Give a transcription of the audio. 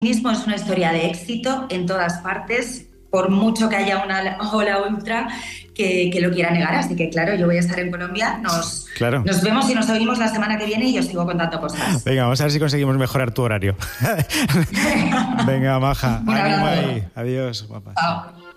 Mismo es una historia de éxito en todas partes, por mucho que haya una ola ultra que lo quiera negar. Así que, claro, yo voy a estar en Colombia. Claro. Nos vemos y nos oímos la semana que viene y os sigo contando cosas. Venga, vamos a ver si conseguimos mejorar tu horario. Venga, Maja, Un ánimo abrazo. ahí. Adiós, guapa. Chao. Chao.